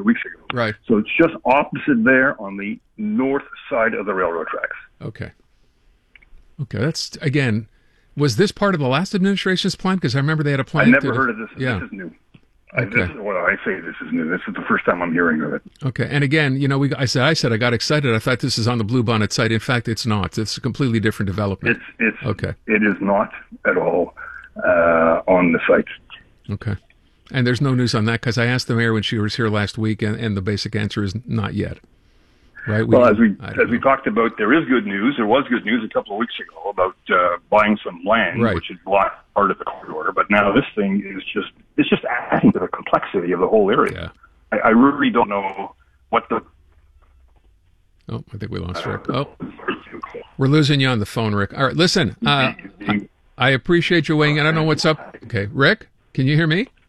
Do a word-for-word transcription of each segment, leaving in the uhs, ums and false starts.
weeks ago. Right. So it's just opposite there on the north side of the railroad tracks. Okay. Okay, that's, again, was this part of the last administration's plan? Because I remember they had a plan. I never to, heard of this. Yeah. This is new. I, Okay. this is what I say. This is new. This is the first time I'm hearing of it. Okay, and again, you know, we I said I said I got excited. I thought this is on the Blue Bonnet site. In fact, it's not. It's a completely different development. It's it's Okay. It is not at all uh, on the site. Okay. And there's no news on that because I asked the mayor when she was here last week, and, and the basic answer is not yet. Right? Well, as we I as don't we know. talked about, there is good news. There was good news a couple of weeks ago about uh, buying some land, Right. which is blocked part of the corridor. But now this thing is just it's just adding to the complexity of the whole area. Yeah. I, I really don't know what the. Oh, I think we lost Rick. Oh, we're losing you on the phone, Rick. All right, listen. Uh, I, I appreciate you weighing in. I don't know what's up. Okay, Rick, can you hear me?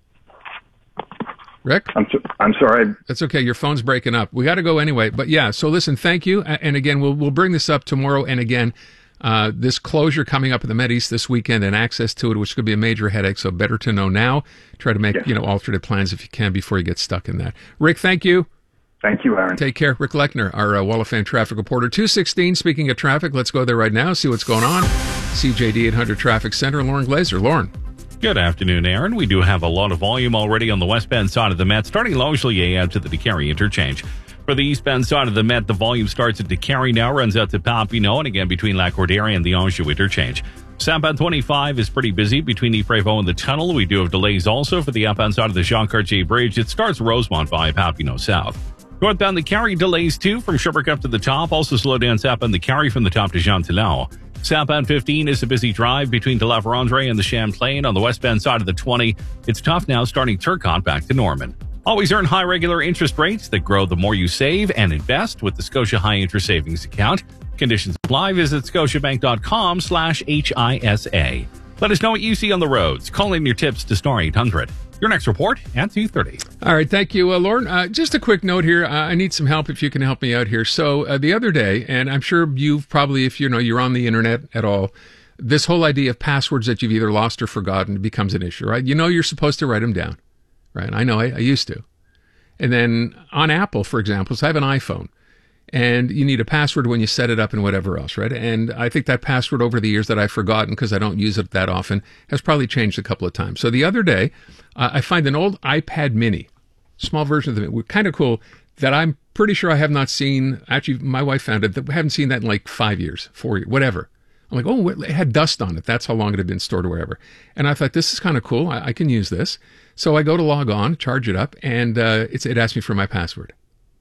Rick? I'm so, I'm sorry. That's okay. Your phone's breaking up. We got to go anyway. But yeah, so listen, thank you. A- And again, we'll we'll bring this up tomorrow. And again, uh, this closure coming up in the Med East this weekend and access to it, which could be a major headache. So better to know now. Try to make, Yes. you know, alternate plans if you can before you get stuck in that. Rick, thank you. Thank you, Aaron. Take care. Rick Lechner, our uh, Wall of Fame traffic reporter. two sixteen, speaking of traffic, let's go there right now, see what's going on. C J D eight hundred Traffic Center, Lauren Glazer. Lauren. Good afternoon, Aaron. We do have a lot of volume already on the westbound side of the Met, starting largely out to the DeCarry interchange. For the eastbound side of the Met, the volume starts at DeCarry now, runs out to Papineau, and again between Lac-Cordaire and the Anjou interchange. Southbound twenty-five is pretty busy between Ypres-Vaux and the tunnel. We do have delays also for the outbound side of the Jean-Cartier Bridge. It starts Rosemont via Papineau South. Northbound the Carry delays too from Sherbrooke up to the top. Also slow down southbound the Carry from the top to Jean Talon. Southbound fifteen is a busy drive between De La Vérendrye and the Champlain. On the westbound side of the twenty, it's tough now starting Turcotte back to Norman. Always earn high regular interest rates that grow the more you save and invest with the Scotia High Interest Savings Account. Conditions apply. Visit scotiabank.com slash HISA. Let us know what you see on the roads. Call in your tips to star eight hundred. Your next report at two thirty. All right, thank you, uh, Lauren. Uh, just a quick note here. Uh, I need some help if you can help me out here. So uh, the other day, and I'm sure you've probably, if you know you're on the internet at all, this whole idea of passwords that you've either lost or forgotten becomes an issue, right? You know you're supposed to write them down, right? I know I, I used to. And then on Apple, for example, so I have an iPhone. And you need a password when you set it up and whatever else, right? And I think that password over the years that I've forgotten because I don't use it that often has probably changed a couple of times. So the other day, uh, I find an old iPad mini, small version of it, kind of cool, that I'm pretty sure I have not seen. Actually, my wife found it. That we haven't seen that in like five years, four years, whatever. I'm like, oh, it had dust on it. That's how long it had been stored or wherever. And I thought, this is kind of cool. I, I can use this. So I go to log on, charge it up, and uh, it's, it asked me for my password.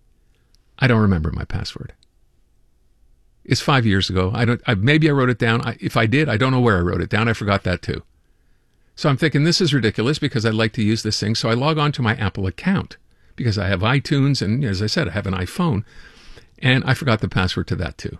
I don't remember my password. It's five years ago. I don't. I, maybe I wrote it down. I, if I did, I don't know where I wrote it down. I forgot that too. So I'm thinking this is ridiculous because I'd like to use this thing. So I log on to my Apple account because I have iTunes and, as I said, I have an iPhone, and I forgot the password to that too.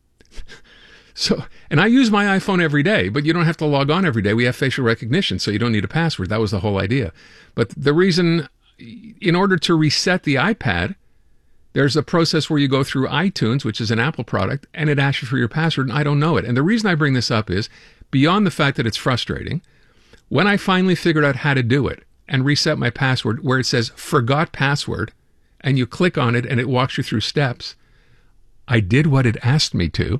So, and I use my iPhone every day, but you don't have to log on every day. We have facial recognition, so you don't need a password. That was the whole idea. But the reason, in order to reset the iPad, there's a process where you go through iTunes, which is an Apple product, and it asks you for your password, and I don't know it. And the reason I bring this up is, beyond the fact that it's frustrating, when I finally figured out how to do it and reset my password, where it says forgot password, and you click on it and it walks you through steps, I did what it asked me to.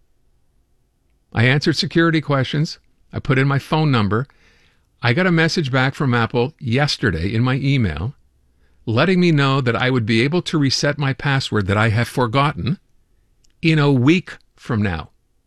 I answered security questions. I put in my phone number. I got a message back from Apple yesterday in my email letting me know that I would be able to reset my password that I have forgotten in a week from now.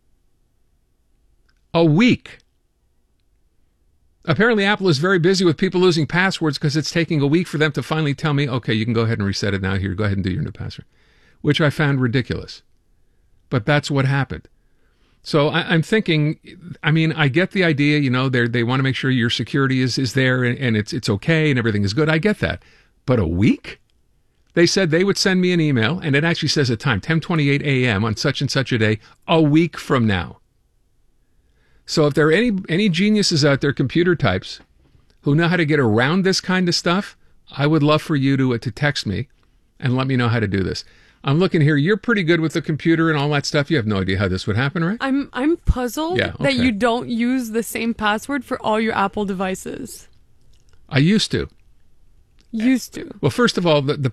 A week. Apparently, Apple is very busy with people losing passwords because it's taking a week for them to finally tell me, okay, you can go ahead and reset it now. Here, go ahead and do your new password, which I found ridiculous. But that's what happened. So I, I'm thinking, I mean, I get the idea, you know, they they want to make sure your security is, is there and, and it's it's okay and everything is good. I get that. But a week? They said they would send me an email, and it actually says a time, ten twenty-eight a.m. on such and such a day, a week from now. So if there are any any geniuses out there, computer types, who know how to get around this kind of stuff, I would love for you to, uh, to text me and let me know how to do this. I'm looking here. You're pretty good with the computer and all that stuff. You have no idea how this would happen, right? I'm I'm puzzled Yeah, okay. that you don't use the same password for all your Apple devices. I used to. Used to. Well, first of all, the, the